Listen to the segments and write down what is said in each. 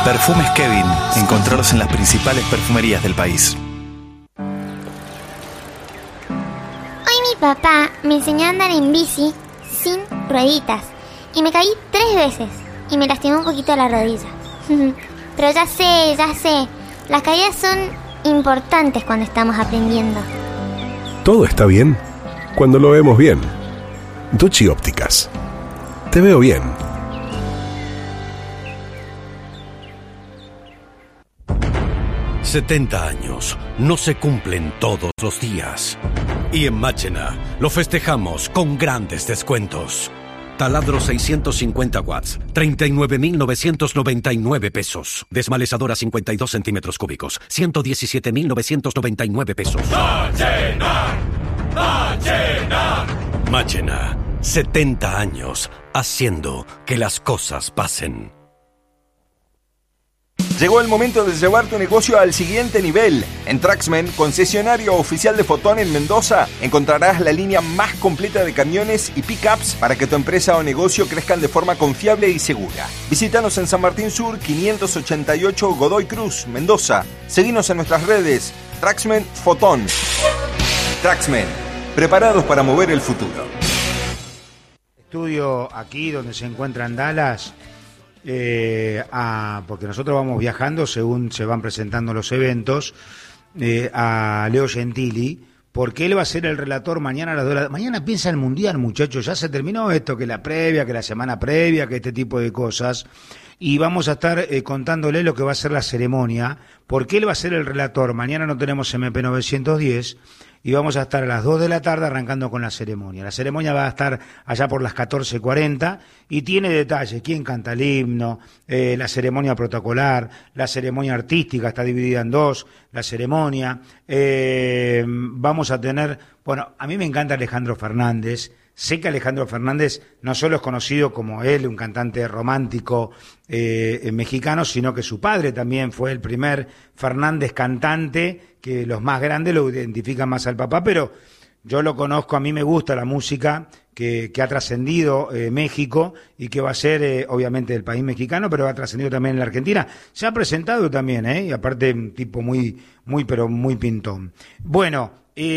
Perfumes Kevin. Encontraros en las principales perfumerías del país. Hoy mi papá me enseñó a andar en bici sin rueditas y me caí 3 veces y me lastimó un poquito la rodilla. Pero ya sé, las caídas son importantes cuando estamos aprendiendo. Todo está bien cuando lo vemos bien. Ducci Ópticas. Te veo bien. ...70 años no se cumplen todos los días. Y en Máchena lo festejamos con grandes descuentos. Taladro 650 watts, 39.999 pesos. Desmalezadora 52 centímetros cúbicos, 117.999 pesos. ¡Máchena! ¡Máchena! Máchena, 70 años haciendo que las cosas pasen. Llegó el momento de llevar tu negocio al siguiente nivel. En Traxmen, concesionario oficial de Fotón en Mendoza, encontrarás la línea más completa de camiones y pickups para que tu empresa o negocio crezcan de forma confiable y segura. Visítanos en San Martín Sur, 588 Godoy Cruz, Mendoza. Seguinos en nuestras redes, Traxmen Fotón. Traxmen, preparados para mover el futuro. Estudio aquí donde se encuentra en Dallas. Porque nosotros vamos viajando según se van presentando los eventos, a Leo Gentili, porque él va a ser el relator mañana a las 2 de la... Mañana piensa el Mundial, muchachos, ya se terminó esto, que la previa, que la semana previa, que este tipo de cosas, y vamos a estar contándole lo que va a ser la ceremonia, porque él va a ser el relator. Mañana no tenemos MP 910 y vamos a estar a las 2 de la tarde arrancando con la ceremonia. La ceremonia va a estar allá por las 14:40 y tiene detalles: quién canta el himno, la ceremonia protocolar, la ceremonia artística, está dividida en 2, la ceremonia. Vamos a tener, bueno, a mí me encanta Alejandro Fernández. Sé que Alejandro Fernández no solo es conocido como él, un cantante romántico mexicano, sino que su padre también fue el primer Fernández cantante, que los más grandes lo identifican más al papá, pero yo lo conozco, a mí me gusta la música que ha trascendido México y que va a ser obviamente del país mexicano, pero ha trascendido también en la Argentina. Se ha presentado también, y aparte un tipo muy pintón. Bueno,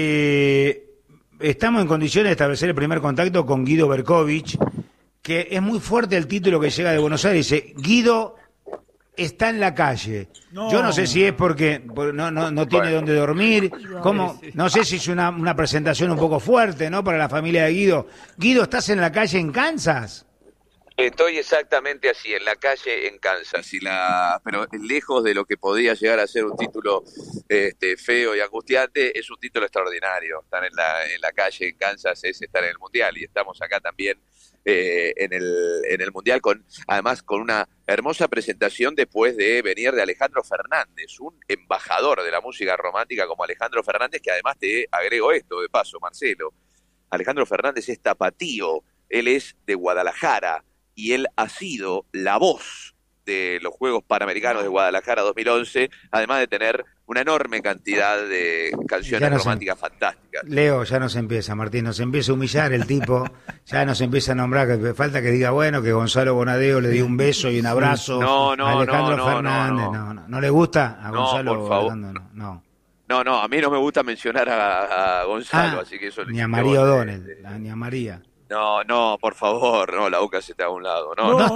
estamos en condiciones de establecer el primer contacto con Guido Berkovich, que es muy fuerte el título que llega de Buenos Aires. Dice: Guido está en la calle. No. Yo no sé si es porque no tiene dónde dormir. ¿Cómo? No sé si es una presentación un poco fuerte, ¿no?, para la familia de Guido. Guido, ¿estás en la calle en Kansas? Estoy exactamente así, en la calle en Kansas, pero lejos de lo que podía llegar a ser un título feo y angustiante, es un título extraordinario. Estar en la calle en Kansas es estar en el Mundial, y estamos acá también en el Mundial, además con una hermosa presentación después de venir de Alejandro Fernández, un embajador de la música romántica como Alejandro Fernández, que además te agrego esto de paso, Marcelo. Alejandro Fernández es tapatío, él es de Guadalajara, y él ha sido la voz de los Juegos Panamericanos de Guadalajara 2011, además de tener una enorme cantidad de canciones románticas fantásticas. Leo, ya nos empieza, Martín, nos empieza a humillar el tipo, ya nos empieza a nombrar, que falta que diga, bueno, que Gonzalo Bonadeo le dio un beso y un abrazo a Alejandro Fernández. No le gusta a Gonzalo? Por favor. No, a mí no me gusta mencionar a Gonzalo, así que eso... Ni a María O'Donnell, ni a María. No, por favor, no, la boca se te da a un lado.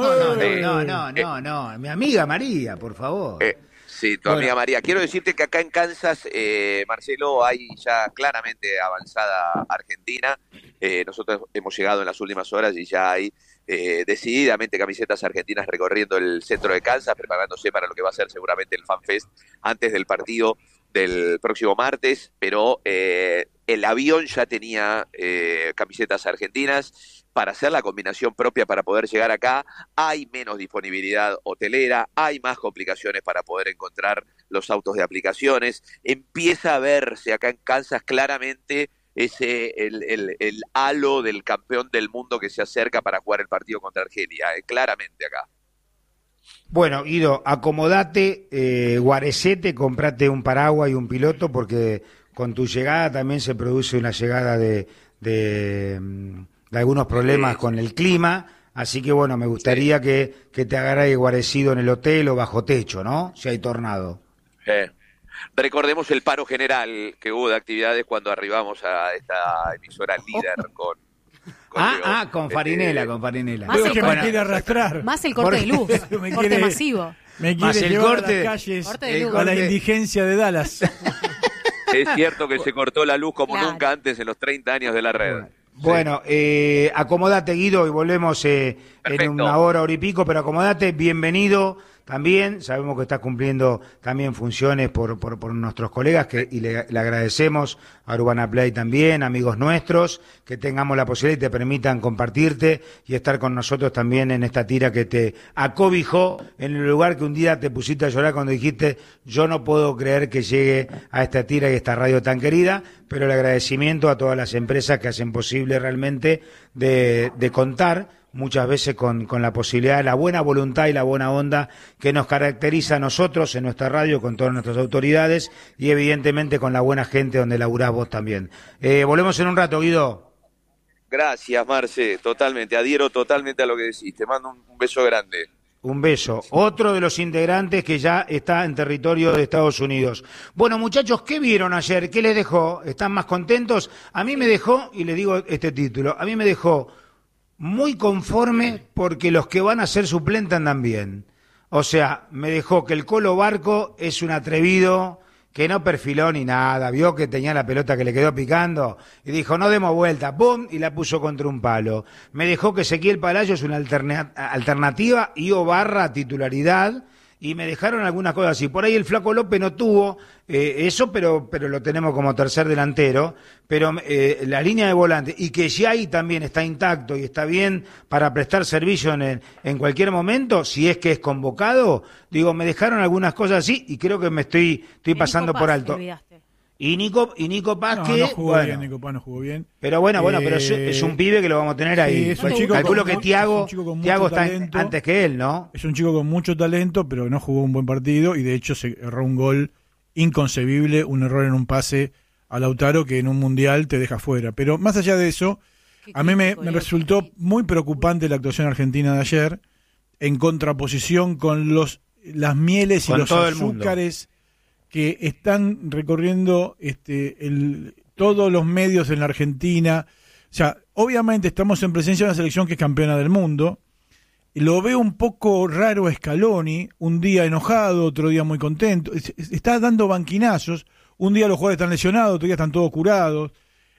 No, mi amiga María, por favor. Sí, tu amiga María. Quiero decirte que acá en Kansas, Marcelo, hay ya claramente avanzada Argentina. Nosotros hemos llegado en las últimas horas y ya hay decididamente camisetas argentinas recorriendo el centro de Kansas, preparándose para lo que va a ser seguramente el Fan Fest antes del partido del próximo martes, pero el avión ya tenía camisetas argentinas para hacer la combinación propia para poder llegar acá. Hay menos disponibilidad hotelera, hay más complicaciones para poder encontrar los autos de aplicaciones. Empieza a verse acá en Kansas claramente el halo del campeón del mundo que se acerca para jugar el partido contra Argelia, claramente acá. Bueno, Guido, acomodate, guarecete, comprate un paraguas y un piloto, porque con tu llegada también se produce una llegada de algunos problemas con el clima, Así que bueno, me gustaría que te agarre guarecido en el hotel o bajo techo, ¿no? Si hay tornado. Recordemos el paro general que hubo de actividades cuando arribamos a esta emisora líder con con Farinela, con Farinela. Más el que me quiere arrastrar. Más el corte de luz, corte masivo. Me Más quiere el llevar corte, a las calles el a la indigencia de Dallas. Es cierto que se cortó la luz como Claro. nunca antes en los 30 años de la red. Bueno, acomodate, Guido, y volvemos en Perfecto. una hora y pico, pero acomodate, bienvenido también. Sabemos que estás cumpliendo también funciones por nuestros colegas y le agradecemos a Urbana Play también, amigos nuestros, que tengamos la posibilidad y te permitan compartirte y estar con nosotros también en esta tira que te acobijó en el lugar que un día te pusiste a llorar cuando dijiste: yo no puedo creer que llegue a esta tira y esta radio tan querida. Pero el agradecimiento a todas las empresas que hacen posible realmente de contar muchas veces con la posibilidad, la buena voluntad y la buena onda que nos caracteriza a nosotros en nuestra radio, con todas nuestras autoridades y evidentemente con la buena gente donde laburás vos también. Volvemos en un rato, Guido. Gracias, Marce, totalmente, adhiero totalmente a lo que decís. Te mando un beso grande. Un beso. Otro de los integrantes que ya está en territorio de Estados Unidos. Bueno, muchachos, ¿qué vieron ayer? ¿Qué les dejó? ¿Están más contentos? A mí me dejó, y les digo este título, a mí me dejó muy conforme porque los que van a ser suplentes andan bien. O sea, me dejó que el Colo Barco es un atrevido que no perfiló ni nada, vio que tenía la pelota que le quedó picando y dijo: no demos vuelta, ¡pum!, y la puso contra un palo. Me dejó que Ezequiel Palacio es una alternativa y barra titularidad, y me dejaron algunas cosas así. Por ahí el Flaco López no tuvo eso, pero lo tenemos como tercer delantero, pero la línea de volante, y que Giai también está intacto y está bien para prestar servicio en cualquier momento, si es que es convocado, digo, me dejaron algunas cosas así y creo que me estoy pasando por alto. Y Nico Paz, que No jugó bueno, bien, Nico Paz no jugó bien. pero bueno, pero es un pibe que lo vamos a tener ahí. Sí, es un chico Calculo con que mu- Thiago es un chico con Thiago mucho está talento. antes que él, ¿no? Es un chico con mucho talento, pero no jugó un buen partido y de hecho se erró un gol inconcebible, un error en un pase a Lautaro que en un mundial te deja fuera. Pero más allá de eso, a mí me resultó muy preocupante la actuación argentina de ayer, en contraposición con las mieles y Con los todo el mundo. azúcares que están recorriendo todos los medios en la Argentina. O sea, obviamente estamos en presencia de una selección que es campeona del mundo. Y lo veo un poco raro a Scaloni, un día enojado, otro día muy contento. Está dando banquinazos. Un día los jugadores están lesionados, otro día están todos curados.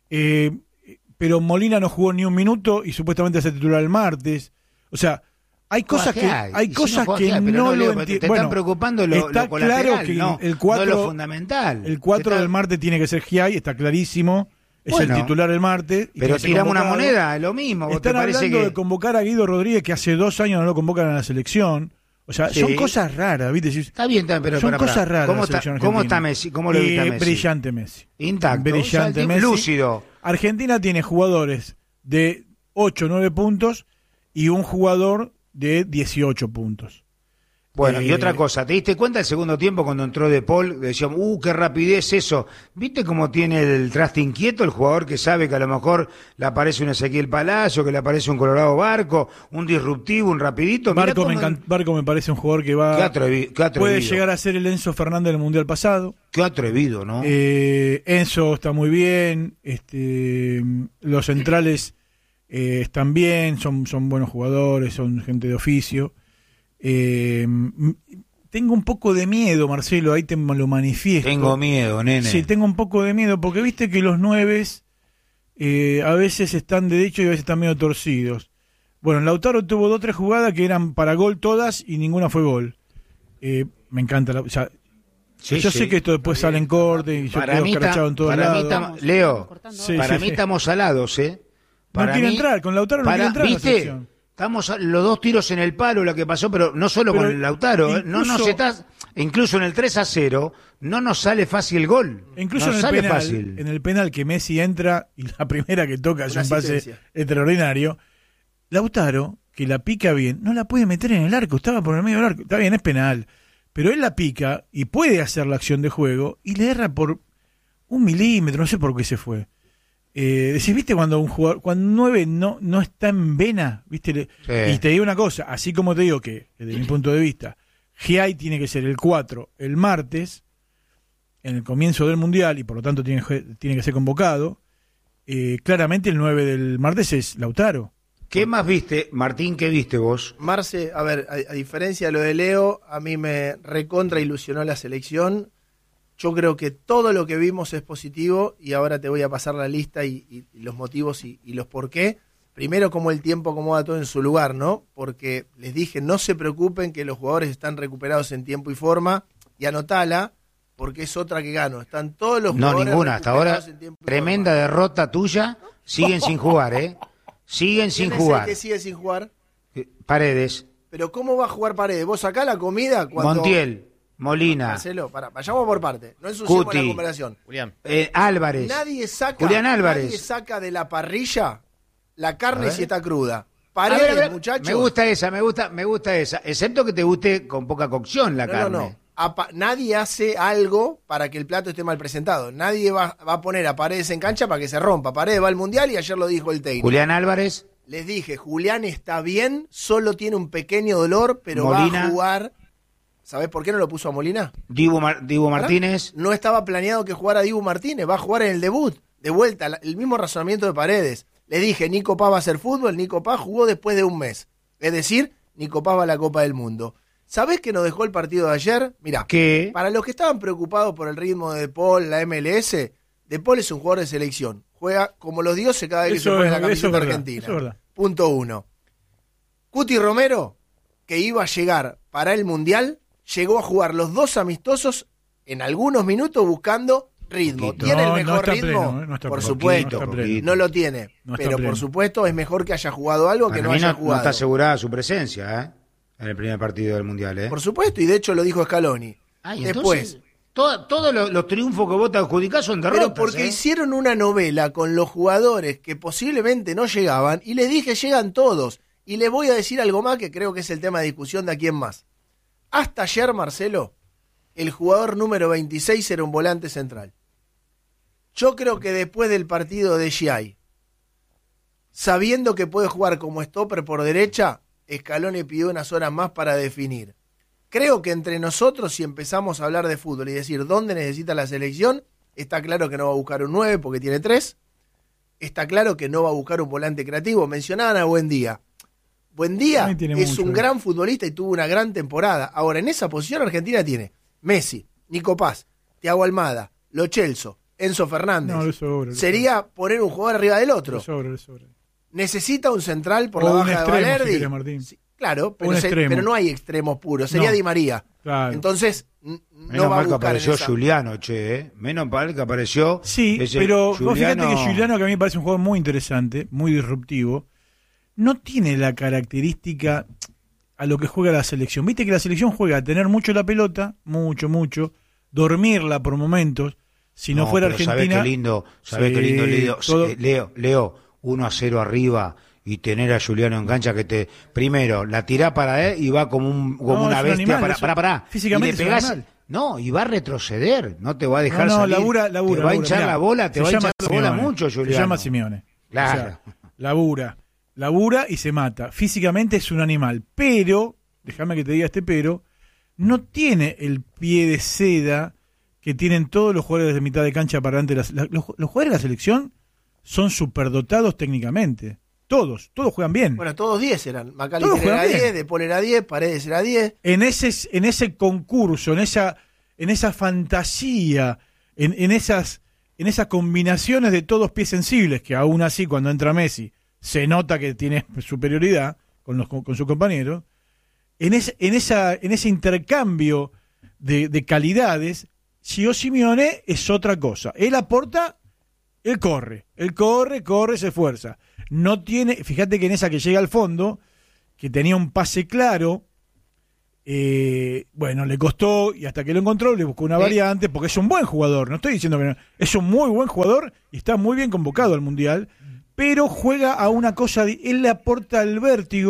Pero Molina no jugó ni un minuto y supuestamente es el titular el martes. O sea, hay cosas que no lo entiendo. Te están preocupando lo está colateral, claro que no, el 4, no lo fundamental. El 4 del martes tiene que ser Giai, está clarísimo. Es Bueno, el titular el martes. Pero tiramos una moneda, es lo mismo. ¿Vos Están te parece hablando que de convocar a Guido Rodríguez, que hace 2 años no lo convocan a la selección. O sea, Sí. son cosas raras, ¿viste? Está bien, pero son cosas raras. ¿Cómo la está, selección ¿Cómo argentina. está Messi? ¿Cómo lo viste a Messi? Brillante Messi. Intacto. Brillante Messi. Lúcido. Argentina tiene jugadores de 8 o 9 puntos y un jugador de 18 puntos. Bueno, y otra cosa, ¿te diste cuenta el segundo tiempo cuando entró De Paul? Decíamos, qué rapidez eso. ¿Viste cómo tiene el traste inquieto el jugador que sabe que a lo mejor le aparece un Ezequiel Palacio, que le aparece un Colorado Barco, un disruptivo, un rapidito? Mirá Barco me parece un jugador que va... Qué atrevido. Puede llegar a ser el Enzo Fernández del Mundial pasado. Qué atrevido, ¿no? Enzo está muy bien, los centrales están bien, son buenos jugadores, son gente de oficio. Tengo un poco de miedo, Marcelo, ahí te lo manifiesto. Tengo miedo, nene. Sí, tengo un poco de miedo, porque viste que los 9 a veces están de derecho y a veces están medio torcidos. Bueno, Lautaro tuvo 2 o 3 jugadas que eran para gol todas y ninguna fue gol. Me encanta yo sé que esto después sale en corte y yo quedo escrachado en todos lados. Leo, Sí, para sí. mí estamos salados, No quiere entrar, con Lautaro no quiere entrar en la ¿viste? selección. Estamos los 2 tiros en el palo, lo que pasó, pero no solo con el Lautaro, incluso en el 3-0, no nos sale fácil el gol. Incluso no en el sale penal, fácil. en el penal que Messi entra y la primera que toca es Una un pase asistencia. extraordinario, Lautaro, que la pica bien, no la puede meter en el arco, estaba por el medio del arco, está bien, es penal, pero él la pica y puede hacer la acción de juego y le erra por 1 milímetro, no sé por qué se fue. decís, ¿viste cuando un jugador, cuando un 9 no está en vena? ¿Viste? Sí. Y te digo una cosa, así como te digo que desde mi punto de vista, Giai tiene que ser el 4 el martes, en el comienzo del Mundial, y por lo tanto tiene que ser convocado, claramente el 9 del martes es Lautaro. ¿Qué más viste, Martín? ¿Qué viste vos? Marce, a ver, a diferencia de lo de Leo, a mí me recontra ilusionó la selección. Yo creo que todo lo que vimos es positivo y ahora te voy a pasar la lista y los motivos y los por qué. Primero, como el tiempo acomoda todo en su lugar, ¿no? Porque les dije, no se preocupen que los jugadores están recuperados en tiempo y forma, y anotala, porque es otra que gano. Están todos los jugadores ninguna. Hasta ahora, recuperados en tiempo y tremenda forma. derrota tuya. Siguen sin jugar, ¿eh? Siguen sin ¿Quién es jugar. el que sigue sin jugar? Paredes, Pero ¿cómo va a jugar Paredes? ¿Vos sacás la comida cuando... Montiel, Molina, Marcelo, vayamos por parte. No ensuciemos Cuti. la comparación. Julián. Álvarez. Nadie Julián Álvarez. Nadie saca de la parrilla la carne A ver. si está cruda. A Paredes, ver, muchachos. me gusta esa. Excepto que te guste con poca cocción la carne. No. Nadie hace algo para que el plato esté mal presentado. Nadie va a poner a Paredes en cancha para que se rompa. Paredes va al Mundial y ayer lo dijo el técnico. Julián Álvarez. Les dije, Julián está bien, solo tiene un pequeño dolor, pero Molina. va a jugar. ¿Sabés por qué no lo puso a Molina? Dibu Martínez. No estaba planeado que jugara Dibu Martínez, va a jugar en el debut. De vuelta, el mismo razonamiento de Paredes. Le dije, Nico Paz va a hacer fútbol, Nico Paz jugó después de un mes. Es decir, Nico Paz va a la Copa del Mundo. ¿Sabés qué nos dejó el partido de ayer? Mirá, ¿Qué? para los que estaban preocupados por el ritmo de De Paul, la MLS, De Paul es un jugador de selección. Juega como los dioses cada vez que se pone la camiseta argentina. Eso es verdad. Punto 1. Cuti Romero, que iba a llegar para el Mundial, llegó a jugar los 2 amistosos en algunos minutos buscando ritmo. Poquito. ¿Tiene No, el no mejor está ritmo? pleno, no está Por pleno. supuesto, No está pleno. no lo tiene. No está pero pleno. por supuesto es mejor que haya jugado algo que Para no mí haya no jugado. está asegurada su presencia, ¿eh? En el primer partido del Mundial, ¿eh? Por supuesto, y de hecho lo dijo Scaloni. Ay, Después, entonces, todos los triunfos que vos te adjudicás son derrotas, pero porque ¿eh? hicieron una novela con los jugadores que posiblemente no llegaban, y les dije, llegan todos. Y les voy a decir algo más que creo que es el tema de discusión de a quién más. Hasta ayer, Marcelo, el jugador número 26 era un volante central. Yo creo que después del partido de Giai, sabiendo que puede jugar como stopper por derecha, Scaloni pidió unas horas más para definir. Creo que entre nosotros, si empezamos a hablar de fútbol y decir dónde necesita la selección, está claro que no va a buscar un 9 porque tiene 3. Está claro que no va a buscar un volante creativo. Mencionaban a Buendía. Buendía También tiene es mucho, un gran futbolista y tuvo una gran temporada. Ahora, en esa posición Argentina tiene Messi, Nico Paz, Thiago Almada, Lo Celso, Enzo Fernández. No, le sobra, le Sería poner un jugador arriba del otro. Le sobra. Necesita un central por O la un baja de extremo, si Valerdi. querés, Martín. Sí, claro, Un extremo. pero no hay extremos puros. Sería No. Di María. Claro. Entonces, Menos no va a mal que buscar en apareció esa. Juliano, che, ¿eh? Menos mal que apareció. Sí, ese pero vos fíjate Juliano- que Giuliano, que a mí me parece un jugador muy interesante, muy disruptivo, no tiene la característica a lo que juega la selección. Viste que la selección juega a tener mucho la pelota, mucho, dormirla por momentos. Si no fuera pero Argentina... ¿sabés qué lindo? ¿Sabés Sí, qué lindo, todo- Leo, 1-0 arriba y tener a Juliano en cancha que te... Primero, la tirá para él y va como No, una es un bestia animal, para. físicamente Y le es un pegás... animal. No, y va a retroceder, no te va a dejar No, salir. labura. Te va a hinchar Mirá, la bola, te se va a llama hinchar la bola Simeone, mucho, Juliano. Se llama Simeone. Claro. O sea, labura y se mata. Físicamente es un animal, pero, déjame que te diga pero, no tiene el pie de seda que tienen todos los jugadores de mitad de cancha para adelante. Los jugadores de la selección son superdotados técnicamente. Todos juegan bien. Bueno, todos 10 eran. Todos McAllister era juegan bien. 10, De Paul era 10, Paredes era 10. En ese concurso, en esa fantasía, en esas combinaciones de todos pies sensibles, que aún así cuando entra Messi se nota que tiene superioridad con sus compañeros, en ese intercambio de calidades, Gio Simeone es otra cosa. Él aporta, él corre, se esfuerza. No tiene, fíjate que en esa que llega al fondo, que tenía un pase claro, bueno, le costó y hasta que lo encontró le buscó una variante, porque es un buen jugador, no estoy diciendo que no, es un muy buen jugador y está muy bien convocado al Mundial, pero juega a una cosa, él le aporta el vértigo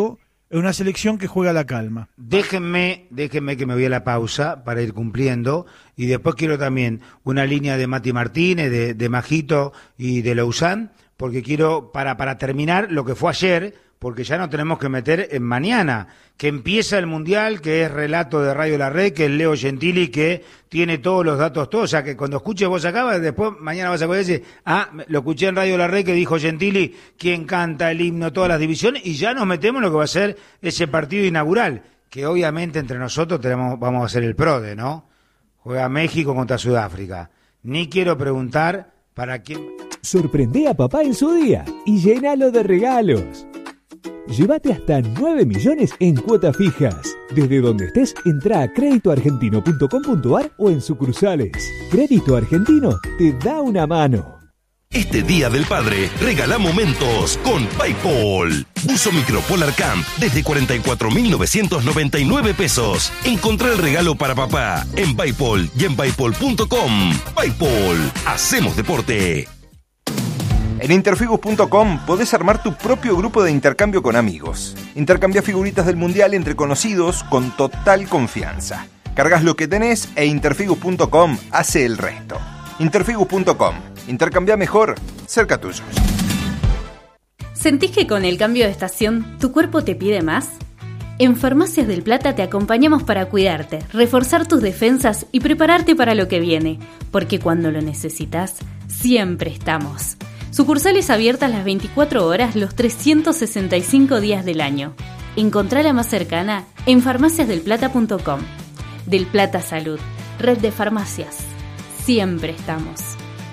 es una selección que juega a la calma. Déjenme que me voy a la pausa para ir cumpliendo, y después quiero también una línea de Mati Martínez, de Majito y de Lausanne, porque quiero, para terminar lo que fue ayer, porque ya nos tenemos que meter en mañana, que empieza el Mundial, que es relato de Radio La Red, que es Leo Gentili, que tiene todos los datos, todos, o sea, que cuando escuches vos acá, después mañana vas a poder decir, lo escuché en Radio La Red que dijo Gentili, quién canta el himno, todas las divisiones, y ya nos metemos en lo que va a ser ese partido inaugural, que obviamente entre nosotros vamos a hacer el PRODE, ¿no? Juega México contra Sudáfrica. Ni quiero preguntar para quién... Sorprende a papá en su día y llénalo de regalos. Llévate hasta 9 millones en cuotas fijas. Desde donde estés, entra a créditoargentino.com.ar o en sucursales. Crédito Argentino te da una mano. Este Día del Padre, regala momentos con PayPal. Buzo Micro Polar Camp desde 44.999 pesos. Encontrá el regalo para papá en PayPal y en paypal.com. PayPal, hacemos deporte. En interfigus.com podés armar tu propio grupo de intercambio con amigos. Intercambia figuritas del Mundial entre conocidos con total confianza. Cargas lo que tenés e interfigus.com hace el resto. Interfigus.com. Intercambia mejor, cerca tuyo. ¿Sentís que con el cambio de estación tu cuerpo te pide más? En Farmacias del Plata te acompañamos para cuidarte, reforzar tus defensas y prepararte para lo que viene, porque cuando lo necesitas, siempre estamos. Sucursales abiertas las 24 horas, los 365 días del año. Encontrá la más cercana en farmaciasdelplata.com. Del Plata Salud, red de farmacias. Siempre estamos.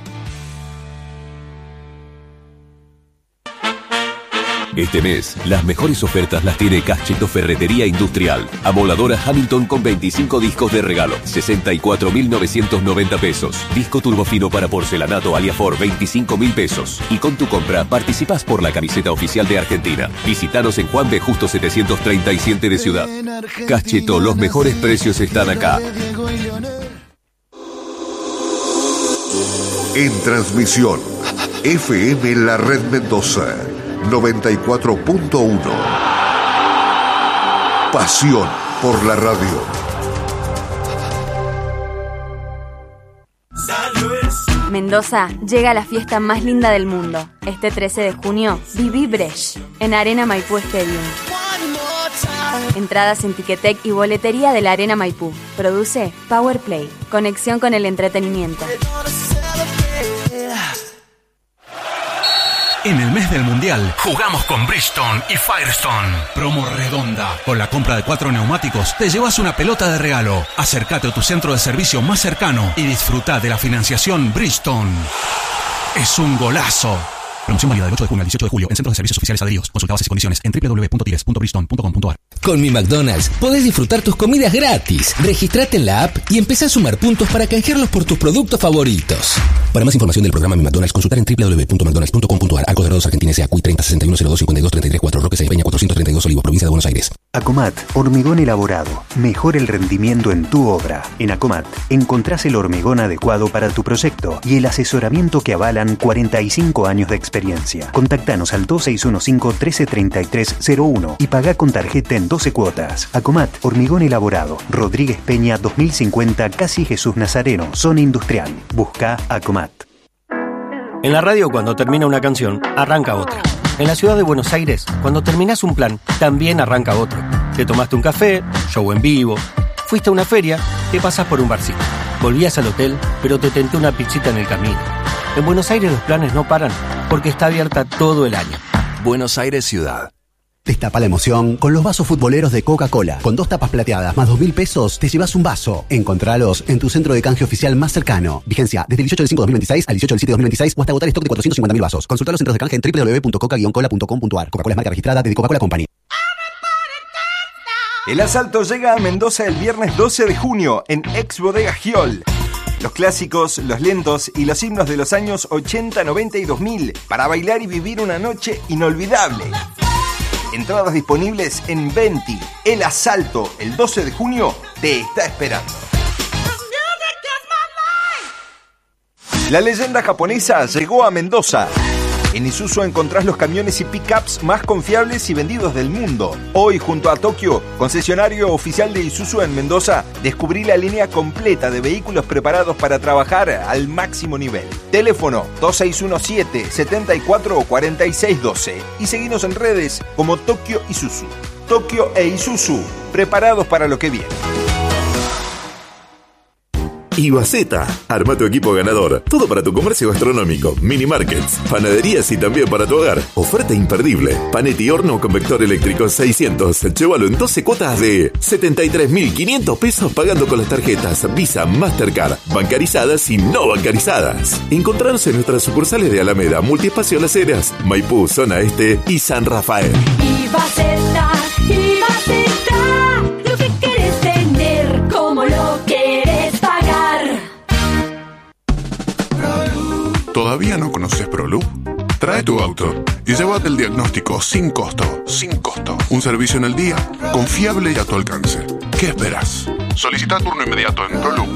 Este mes, las mejores ofertas las tiene Cacheto Ferretería Industrial. Amoladora Hamilton con 25 discos de regalo, 64.990 pesos. Disco turbofino para porcelanato Aliafor, 25.000 pesos. Y con tu compra participás por la camiseta oficial de Argentina. Visítanos en Juan B. Justo 737 de Ciudad. Cacheto, los mejores precios están acá. En transmisión, FM La Red Mendoza 94.1. Pasión por la radio. Mendoza llega a la fiesta más linda del mundo. Este 13 de junio, viví Brecht en Arena Maipú Stadium. Entradas en Ticketek y boletería de la Arena Maipú. Produce Power Play. Conexión con el entretenimiento. En el mes del Mundial, jugamos con Bridgestone y Firestone. Promo redonda. Con la compra de 4 neumáticos, te llevas una pelota de regalo. Acércate a tu centro de servicio más cercano y disfruta de la financiación Bridgestone. Es un golazo. Promoción válida del 8 de junio al 18 de julio en centros de servicios oficiales adheridos. Consulta bases y condiciones en www.tires.bridgestone.com.ar. Con mi McDonald's podés disfrutar tus comidas gratis. Registrate en la app y empezá a sumar puntos para canjearlos por tus productos favoritos. Para más información del programa Mi McDonald's, consultar en www.mcdonalds.com.ar. Arcos Dorados Argentina S.A. Cuy 30 61 02 52 33 4 Roque Peña 432 Olivos, provincia de Buenos Aires. Acomat, hormigón elaborado. Mejora el rendimiento en tu obra. En Acomat encontrás el hormigón adecuado para tu proyecto y el asesoramiento que avalan 45 años de experiencia. Contactanos al 2615-133301 y pagá con tarjeta en 12 cuotas. Acomat, hormigón elaborado. Rodríguez Peña 2050, Casi Jesús Nazareno, zona industrial. Busca Acomat. En la radio, cuando termina una canción, arranca otra. En la ciudad de Buenos Aires, cuando terminás un plan, también arranca otro. Te tomaste un café, show en vivo, fuiste a una feria, te pasás por un barcito. Volvías al hotel, pero te tenté una pizzita en el camino. En Buenos Aires los planes no paran, porque está abierta todo el año. Buenos Aires Ciudad. Destapa la emoción con los vasos futboleros de Coca-Cola. Con 2 tapas plateadas más 2.000 pesos, te llevas un vaso. Encontralos en tu centro de canje oficial más cercano. Vigencia desde el 18 del 5 de 2026 al 18 del 7 de 2026 o hasta agotar stock de 450.000 vasos. Consulta los centros de canje en www.coca-cola.com.ar. Coca-Cola es marca registrada de Coca-Cola Company. El asalto llega a Mendoza el viernes 12 de junio en Ex Bodega Giol. Los clásicos, los lentos y los himnos de los años 80, 90 y 2000 para bailar y vivir una noche inolvidable. Entradas disponibles en Venti. El asalto, el 12 de junio, te está esperando. La leyenda japonesa llegó a Mendoza. En Isuzu encontrás los camiones y pickups más confiables y vendidos del mundo. Hoy, junto a Tokio, concesionario oficial de Isuzu en Mendoza, descubrí la línea completa de vehículos preparados para trabajar al máximo nivel. Teléfono 2617-744612 y seguinos en redes como Tokio Isuzu. Tokio e Isuzu, preparados para lo que viene. Ibaceta, arma tu equipo ganador. Todo para tu comercio gastronómico, mini markets, panaderías y también para tu hogar. Oferta imperdible. Panetti horno con vector eléctrico 600. Llévalo en 12 cuotas de 73.500 pesos pagando con las tarjetas Visa, Mastercard, bancarizadas y no bancarizadas. Encontraros en nuestras sucursales de Alameda, Multiespacio Las Heras, Maipú, Zona Este y San Rafael. Ibaceta, Ibaceta, lo que querés tener, como lo querés pagar. ¿Todavía no conoces ProLoop? Trae tu auto y llévate el diagnóstico sin costo. Sin costo. Un servicio en el día, confiable y a tu alcance. ¿Qué esperas? Solicita turno inmediato en ProLoop